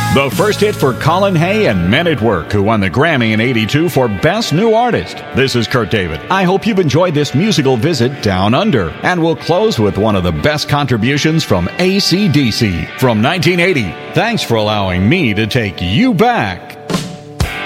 The first hit for Colin Hay and Men at Work, who won the Grammy in '82 for Best New Artist. This is Kurt David. I hope you've enjoyed this musical visit down under, and we'll close with one of the best contributions from AC/DC from 1980. Thanks for allowing me to take you back.